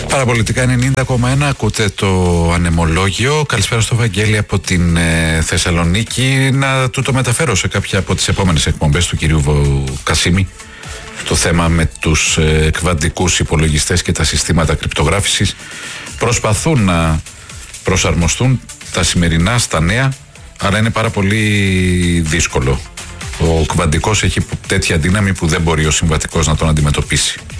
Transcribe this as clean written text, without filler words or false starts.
Παραπολιτικά 90,1, ακούτε το ανεμολόγιο. Καλησπέρα στο Βαγγέλη από την Θεσσαλονίκη. Να του το μεταφέρω σε κάποια από τις επόμενες εκπομπές του κυρίου Κασίμη. Το θέμα με τους κβαντικούς υπολογιστές και τα συστήματα κρυπτογράφησης. Προσπαθούν να προσαρμοστούν τα σημερινά στα νέα, αλλά είναι πάρα πολύ δύσκολο. Ο κβαντικός έχει τέτοια δύναμη που δεν μπορεί ο συμβατικός να τον αντιμετωπίσει.